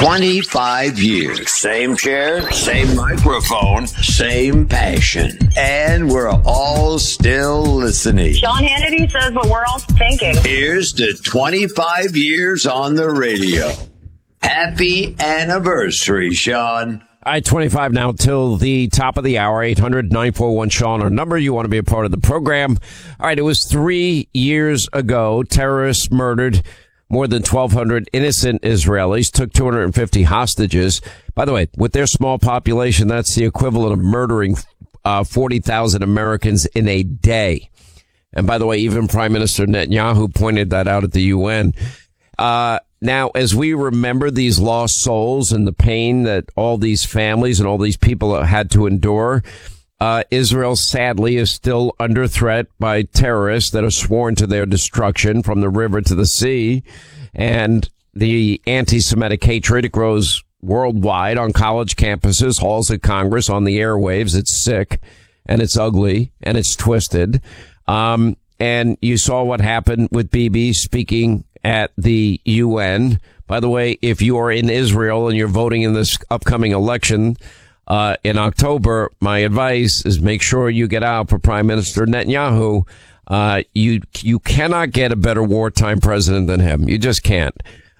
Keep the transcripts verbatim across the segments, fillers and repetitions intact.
twenty-five years. Same chair, same microphone, same passion. And we're all still listening. Sean Hannity says what we're all thinking. Here's to twenty-five years on the radio. Happy anniversary, Sean. All right, twenty-five now till the top of the hour, eight hundred, nine four one, Sean, our number. You want to be a part of the program. All right, it was three years ago. Terrorists murdered more than twelve hundred innocent Israelis, took two hundred fifty hostages. By the way, with their small population, that's the equivalent of murdering uh, forty thousand Americans in a day. And by the way, even Prime Minister Netanyahu pointed that out at the U N. Uh, now, as we remember these lost souls and the pain that all these families and all these people had to endure, uh, Israel sadly is still under threat by terrorists that are sworn to their destruction from the river to the sea. And the anti-Semitic hatred, it grows worldwide on college campuses, halls of Congress, on the airwaves. It's sick and it's ugly and it's twisted. Um, and you saw what happened with Bibi speaking at the U N. By the way, if you are in Israel and you're voting in this upcoming election uh in October, my advice is make sure you get out for Prime Minister Netanyahu. Uh you you cannot get a better wartime president than him. You just can't.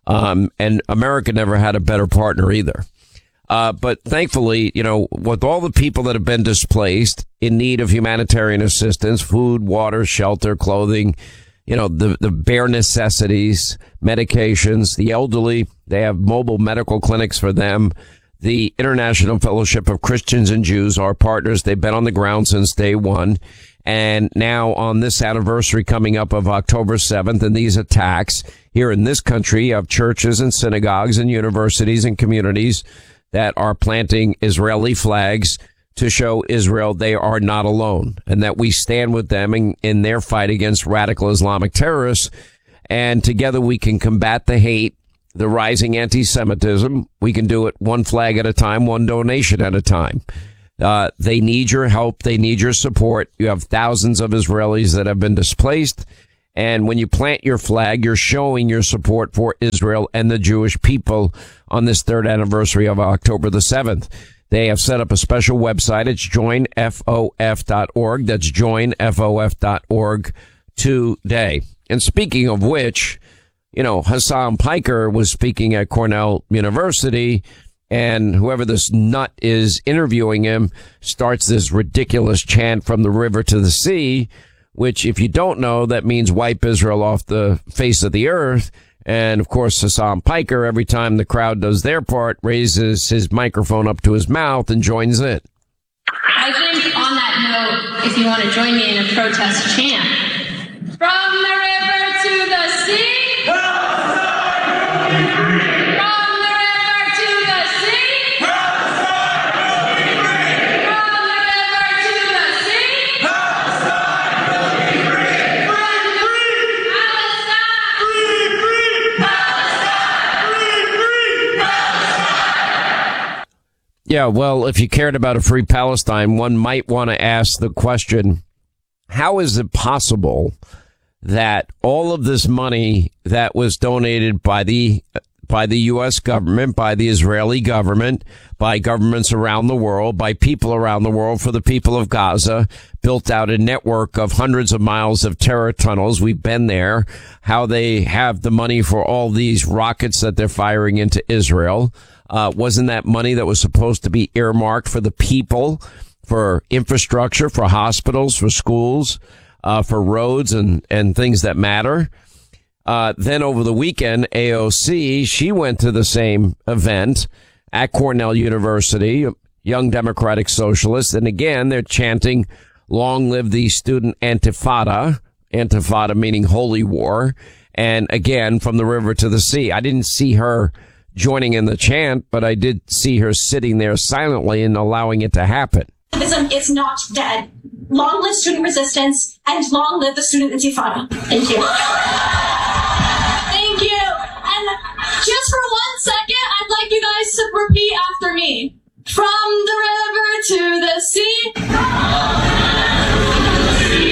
Um and America never had a better partner either. Uh but thankfully, you know, with all the people that have been displaced in need of humanitarian assistance, food, water, shelter, clothing, you know, the, the bare necessities, medications, the elderly, they have mobile medical clinics for them. The International Fellowship of Christians and Jews, our partners, they've been on the ground since day one. And now on this anniversary coming up of October seventh and these attacks here in this country, you have churches and synagogues and universities and communities that are planting Israeli flags to show Israel they are not alone and that we stand with them in, in their fight against radical Islamic terrorists. And together we can combat the hate, the rising anti-Semitism. We can do it one flag at a time, one donation at a time. Uh, they need your help. They need your support. You have thousands of Israelis that have been displaced. And when you plant your flag, you're showing your support for Israel and the Jewish people on this third anniversary of October the seventh. They have set up a special website. It's join f o f dot org. That's join f o f dot org today. And speaking of which, you know, Hassan Piker was speaking at Cornell University, and whoever this nut is interviewing him starts this ridiculous chant from the river to the sea, which, if you don't know, that means wipe Israel off the face of the earth. And, of course, Hassan Piker, every time the crowd does their part, raises his microphone up to his mouth and joins in. I think on that note, if you want to join me in a protest chant, from the river to the sea. Yeah, well, if you cared about a free Palestine, one might want to ask the question, how is it possible that all of this money that was donated by the by the U S government, by the Israeli government, by governments around the world, by people around the world for the people of Gaza, built out a network of hundreds of miles of terror tunnels. We've been there. How they have the money for all these rockets that they're firing into Israel. Uh, wasn't that money that was supposed to be earmarked for the people, for infrastructure, for hospitals, for schools, uh, for roads and, and things that matter? Uh, then over the weekend, A O C, she went to the same event at Cornell University, Young Democratic Socialists. And again, they're chanting, long live the student Antifada, Antifada meaning holy war. And again, from the river to the sea. I didn't see her joining in the chant, but I did see her sitting there silently and allowing it to happen. It's not dead. Long live student resistance and long live the student Intifada. Thank you. Thank you. And just for one second, I'd like you guys to repeat after me. From the river to the sea,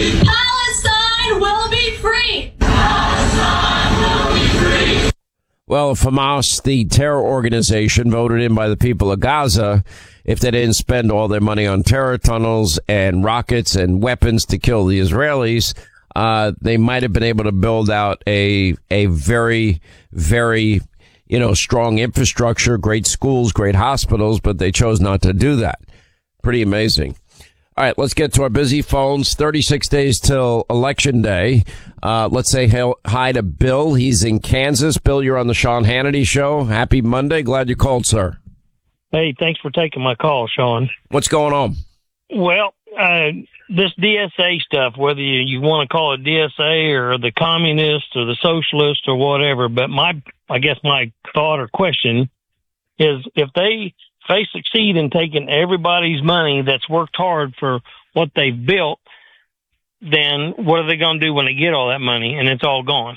Palestine will be free. Palestine will be free. Well, if Hamas, the terror organization voted in by the people of Gaza, if they didn't spend all their money on terror tunnels and rockets and weapons to kill the Israelis, uh, they might have been able to build out a, a very, very, you know, strong infrastructure, great schools, great hospitals, but they chose not to do that. Pretty amazing. All right, let's get to our busy phones. thirty-six days till Election Day. Uh, let's say hi to Bill. He's in Kansas. Bill, you're on the Sean Hannity Show. Happy Monday. Glad you called, sir. Hey, thanks for taking my call, Sean. What's going on? Well, uh, this D S A stuff, whether you, you want to call it D S A or the communist or the socialist or whatever, but my, I guess my thought or question is if they... If they succeed in taking everybody's money that's worked hard for what they've built, then what are they going to do when they get all that money and it's all gone?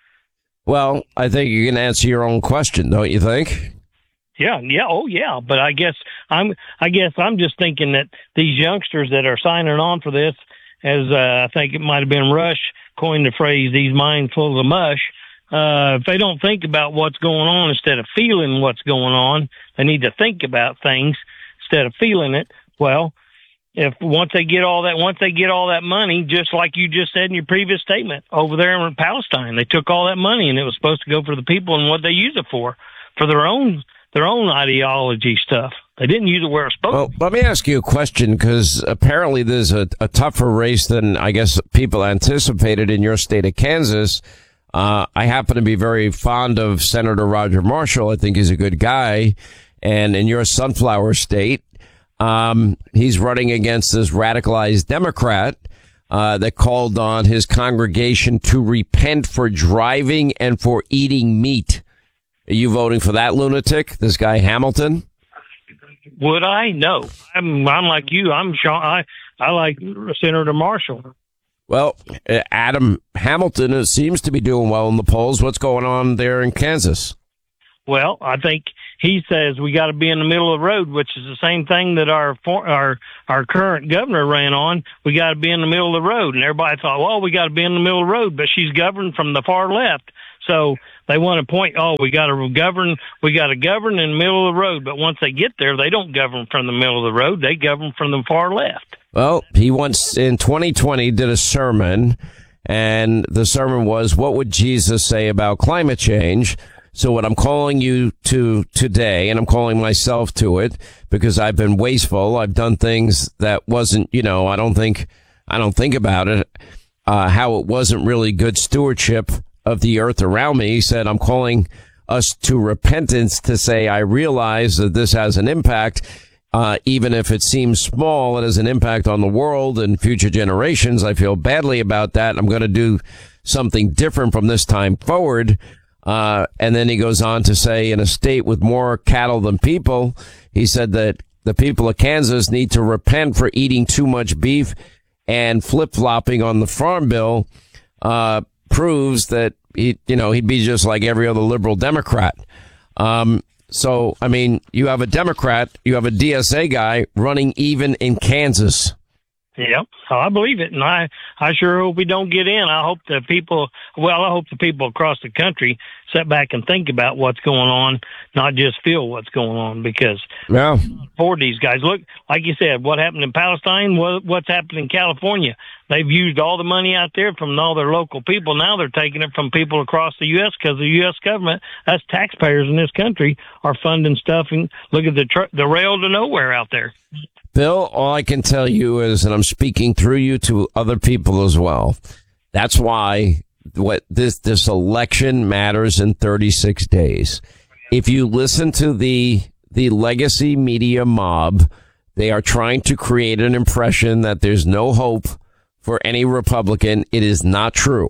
Well, I think you can answer your own question, don't you think? Yeah, yeah, oh yeah. But I guess I'm, I guess I'm just thinking that these youngsters that are signing on for this, as uh, I think it might have been Rush coined the phrase, "these minds full of mush." Uh, if they don't think about what's going on instead of feeling what's going on, they need to think about things instead of feeling it. Well, if once they get all that, once they get all that money, just like you just said in your previous statement over there in Palestine, they took all that money and it was supposed to go for the people and what they use it for, for their own, their own ideology stuff. They didn't use it where it's supposed well, to. Let me ask you a question, because apparently there's a, a tougher race than I guess people anticipated in your state of Kansas. Uh, I happen to be very fond of Senator Roger Marshall. I think he's a good guy. And in your Sunflower State, um, he's running against this radicalized Democrat, uh, that called on his congregation to repent for driving and for eating meat. Are you voting for that lunatic, this guy Hamilton? Would I? No. I'm, I'm like you. I'm Sean. I, I like Senator Marshall. Well, Adam Hamilton seems to be doing well in the polls. What's going on there in Kansas? Well, I think he says we got to be in the middle of the road, which is the same thing that our our our current governor ran on. We got to be in the middle of the road, and everybody thought, well, we got to be in the middle of the road, but she's governed from the far left, so they want to point, oh, we got to govern, we got to govern in the middle of the road, but once they get there, they don't govern from the middle of the road; they govern from the far left. Well, he once in twenty twenty did a sermon, and the sermon was, what would Jesus say about climate change? So what I'm calling you to today, and I'm calling myself to it because I've been wasteful. I've done things that wasn't, you know, I don't think, I don't think about it, uh, how it wasn't really good stewardship of the earth around me. He said, I'm calling us to repentance to say, I realize that this has an impact. Uh, even if it seems small, it has an impact on the world and future generations. I feel badly about that. I'm going to do something different from this time forward. Uh, and then he goes on to say, in a state with more cattle than people, he said that the people of Kansas need to repent for eating too much beef, and flip-flopping on the farm bill, uh, proves that he, you know, he'd be just like every other liberal Democrat. Um, So, I mean, you have a Democrat, you have a D S A guy running even in Kansas. Yep, I believe it, and I, I sure hope we don't get in. I hope the people, well, I hope the people across the country sit back and think about what's going on, not just feel what's going on, because yeah. for these guys, look, like you said, what happened in Palestine, what, what's happened in California. They've used all the money out there from all their local people. Now they're taking it from people across the U S because the U S government, us taxpayers in this country, are funding stuff. And look at the tr- the rail to nowhere out there. Bill, all I can tell you is, and I'm speaking through you to other people as well, that's why what this this election matters in thirty-six days. If you listen to the the legacy media mob, they are trying to create an impression that there's no hope for any Republican. It is not true.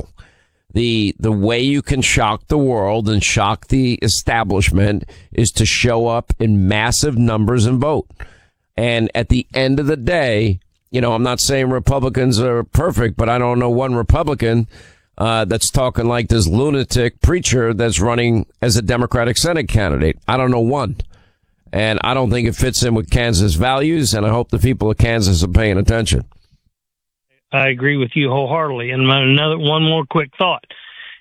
The the way you can shock the world and shock the establishment is to show up in massive numbers and vote. And at the end of the day, you know, I'm not saying Republicans are perfect, but I don't know one Republican uh that's talking like this lunatic preacher that's running as a Democratic Senate candidate. I don't know one. And I don't think it fits in with Kansas values, and I hope the people of Kansas are paying attention. I agree with you wholeheartedly. And another one more quick thought.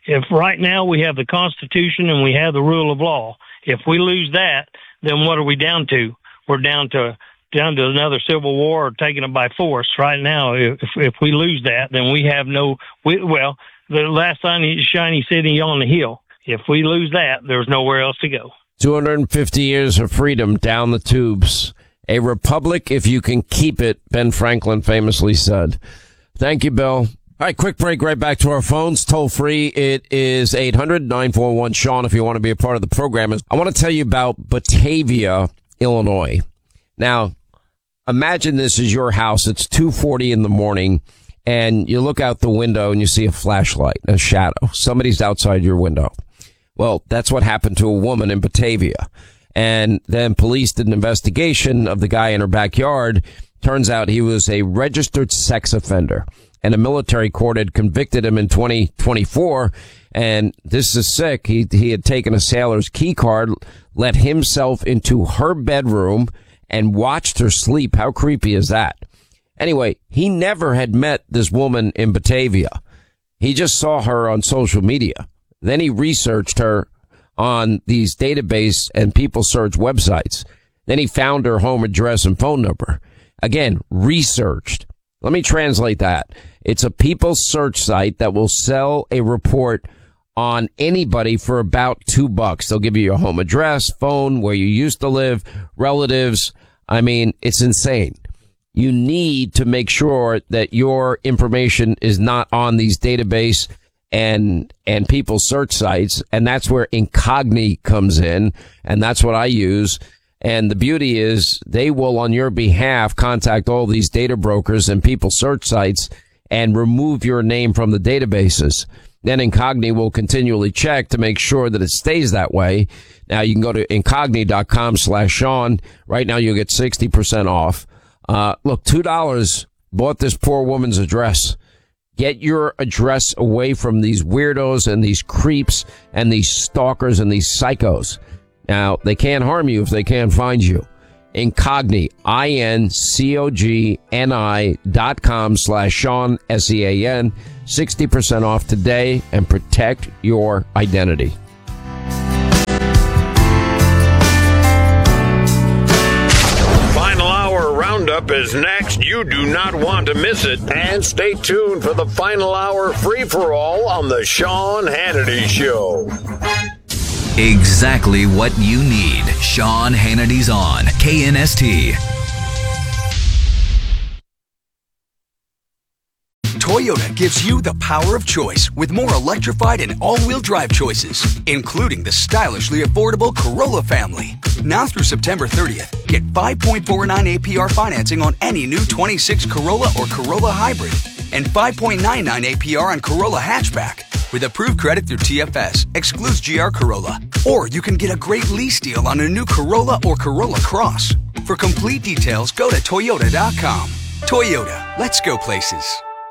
if right now we have the Constitution and we have the rule of law, if we lose that, then what are we down to? We're down to down to another civil war or taking it by force. Right now, if if we lose that, then we have no. We, well, the last shiny, shiny city on the hill. If we lose that, there's nowhere else to go. two hundred fifty years of freedom down the tubes. A republic if you can keep it, Ben Franklin famously said. Thank you, Bill. All right, quick break. Right back to our phones. Toll free. It is eight hundred nine four one Sean if you want to be a part of the program. I want to tell you about Batavia, Illinois. Now, imagine this is your house. It's two forty in the morning, and you look out the window and you see a flashlight, a shadow. Somebody's outside your window. Well, that's what happened to a woman in Batavia. And then police did an investigation of the guy in her backyard. Turns out he was a registered sex offender, and a military court had convicted him in twenty twenty-four. And this is sick. He, he had taken a sailor's key card, let himself into her bedroom, and watched her sleep. How creepy is that? Anyway, he never had met this woman in Batavia. He just saw her on social media. Then he researched her on these database and people search websites. Then he found her home address and phone number. Again, researched. Let me translate that. It's a people search site that will sell a report on anybody for about two bucks. They'll give you your home address, phone, where you used to live, relatives. I mean, it's insane. You need to make sure that your information is not on these database and and people search sites, and that's where Incogni comes in, and that's what I use. And the beauty is they will, on your behalf, contact all these data brokers and people search sites and remove your name from the databases. Then Incogni will continually check to make sure that it stays that way. Now, you can go to incogni.com slash Sean. Right now, you'll get sixty percent off. Uh, look, two dollars bought this poor woman's address. Get your address away from these weirdos and these creeps and these stalkers and these psychos. Now, they can't harm you if they can't find you. Incogni, I N C O G N I dot com slash Sean, S E A N. sixty percent off today and protect your identity. Final Hour Roundup is next. You do not want to miss it. And stay tuned for the Final Hour free-for-all on the Sean Hannity Show. Exactly what you need. Sean Hannity's on K N S T. Toyota gives you the power of choice with more electrified and all-wheel drive choices, including the stylishly affordable Corolla family. Now through September thirtieth, get five point four nine A P R financing on any new twenty-six Corolla or Corolla Hybrid and five point nine nine A P R on Corolla Hatchback. With approved credit through T F S, excludes G R Corolla. Or you can get a great lease deal on a new Corolla or Corolla Cross. For complete details, go to Toyota dot com. Toyota, let's go places.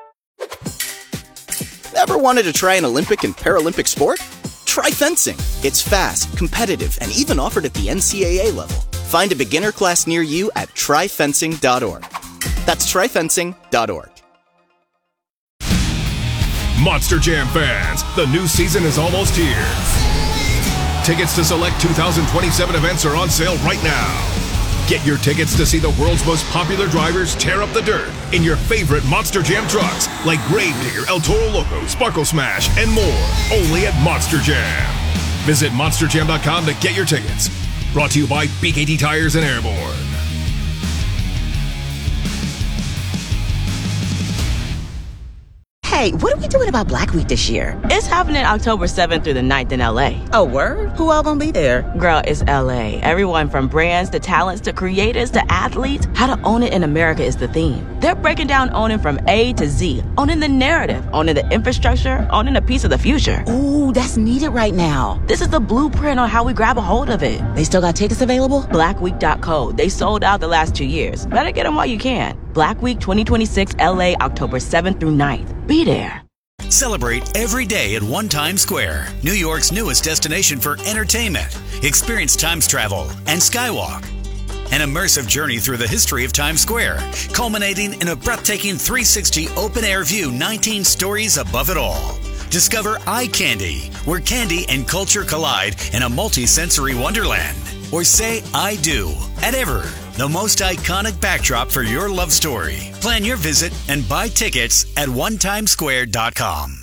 Ever wanted to try an Olympic and Paralympic sport? Try fencing. It's fast, competitive, and even offered at the N C A A level. Find a beginner class near you at try fencing dot org. That's try fencing dot org. Monster Jam fans, the new season is almost here. Tickets to select two thousand twenty-seven events are on sale right now. Get your tickets to see the world's most popular drivers tear up the dirt in your favorite Monster Jam trucks like Gravedigger, El Toro Loco, Sparkle Smash, and more. Only at Monster Jam. Visit monster jam dot com to get your tickets. Brought to you by B K T Tires and Airborne. Hey, what are we doing about Black Week this year? It's happening October seventh through the ninth in L A. Oh, word? Who all gonna be there? Girl, it's L A. Everyone from brands to talents to creators to athletes. How to own it in America is the theme. They're breaking down owning from A to Z. Owning the narrative, owning the infrastructure, owning a piece of the future. Ooh, that's needed right now. This is the blueprint on how we grab a hold of it. They still got tickets available? black week dot co. They sold out the last two years. Better get them while you can. Black Week twenty twenty-six L A, October seventh through ninth. Be there. Celebrate every day at One Times Square, New York's newest destination for entertainment. Experience Times travel and Skywalk. An immersive journey through the history of Times Square, culminating in a breathtaking three sixty open-air view, nineteen stories above it all. Discover Eye Candy, where candy and culture collide in a multi-sensory wonderland. Or say I do at Ever, the most iconic backdrop for your love story. Plan your visit and buy tickets at one time square dot com.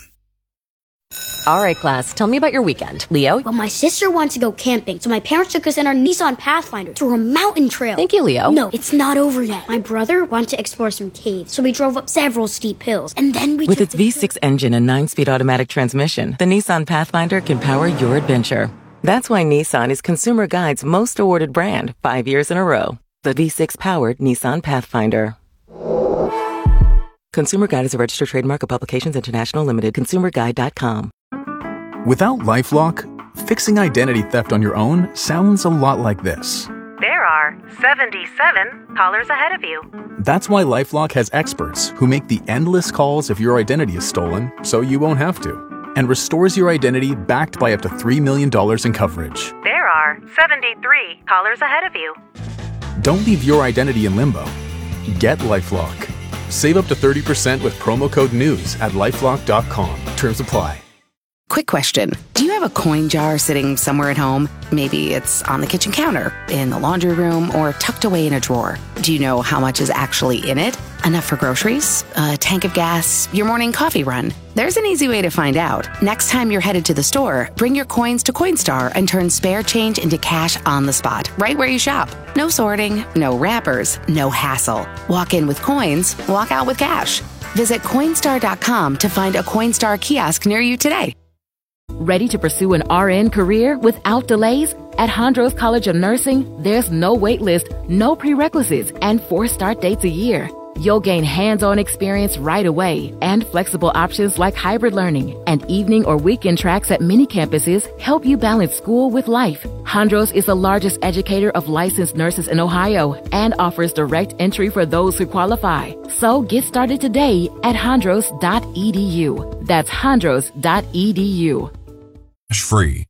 All right, class, tell me about your weekend. Leo? Well, my sister wanted to go camping, so my parents took us in our Nissan Pathfinder through a mountain trail. Thank you, Leo. No, it's not over yet. My brother wanted to explore some caves, so we drove up several steep hills, and then we With took its V six engine and nine-speed automatic transmission, the Nissan Pathfinder can power your adventure. That's why Nissan is Consumer Guide's most awarded brand five years in a row. The V six-powered Nissan Pathfinder. Consumer Guide is a registered trademark of Publications International Limited. consumer guide dot com. Without LifeLock, fixing identity theft on your own sounds a lot like this. There are seventy-seven callers ahead of you. That's why LifeLock has experts who make the endless calls if your identity is stolen, so you won't have to, and restores your identity backed by up to three million dollars in coverage. There are seventy-three callers ahead of you. Don't leave your identity in limbo. Get LifeLock. Save up to thirty percent with promo code NEWS at lifelock dot com. Terms apply. Quick question. Do you have a coin jar sitting somewhere at home? Maybe it's on the kitchen counter, in the laundry room, or tucked away in a drawer. Do you know how much is actually in it? Enough for groceries? A tank of gas? Your morning coffee run? There's an easy way to find out. Next time you're headed to the store, bring your coins to Coinstar and turn spare change into cash on the spot, right where you shop. No sorting, no wrappers, no hassle. Walk in with coins, walk out with cash. Visit Coinstar dot com to find a Coinstar kiosk near you today. Ready to pursue an R N career without delays? At Hondros College of Nursing, there's no wait list, no prerequisites, and four start dates a year. You'll gain hands-on experience right away, and flexible options like hybrid learning and evening or weekend tracks at many campuses help you balance school with life. Hondros is the largest educator of licensed nurses in Ohio and offers direct entry for those who qualify. So get started today at hondros dot e d u. That's hondros dot e d u. Free.